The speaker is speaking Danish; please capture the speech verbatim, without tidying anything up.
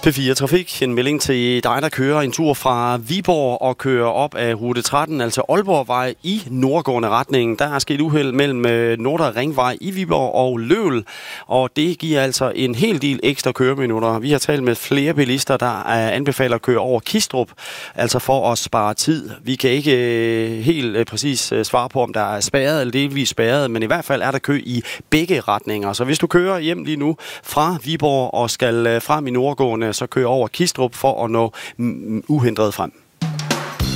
P fire Trafik, en melding til dig, der kører en tur fra Viborg og kører op af rute tretten, altså Aalborgvej i nordgående retning. Der er sket uheld mellem Nordre Ringvej i Viborg og Løvel, og det giver altså en hel del ekstra køreminutter. Vi har talt med flere bilister, der anbefaler at køre over Kistrup, altså for at spare tid. Vi kan ikke helt præcis svare på, om der er spærret eller delvis spærret, men i hvert fald er der kø i begge retninger. Så hvis du kører hjem lige nu fra Viborg og skal frem i nordgående, så kør over Kistrup for at nå uhindret frem.